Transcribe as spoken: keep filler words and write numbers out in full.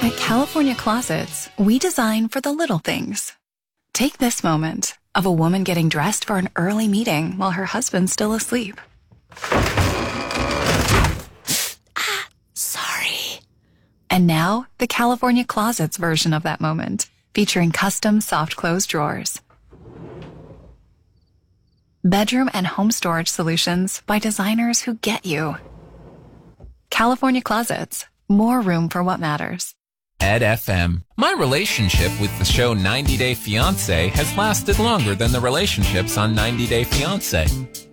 At California Closets, we design for the little things. Take this moment of a woman getting dressed for an early meeting while her husband's still asleep. Ah, sorry. And now, the California Closets version of that moment, featuring custom soft close drawers. Bedroom and home storage solutions by designers who get you. California Closets, more room for what matters. Ed F M. My relationship with the show ninety day fiancé has lasted longer than the relationships on ninety day fiancé.